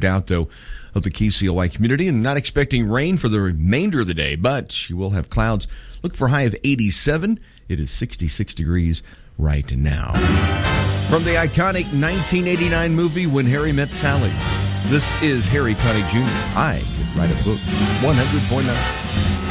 moved out, though, of the KCLY community, and not expecting rain for the remainder of the day, but you will have clouds. Look for a high of 87. It is 66 degrees right now. From the iconic 1989 movie When Harry Met Sally, this is Harry Connick Jr. I Could Write a Book, 100.9.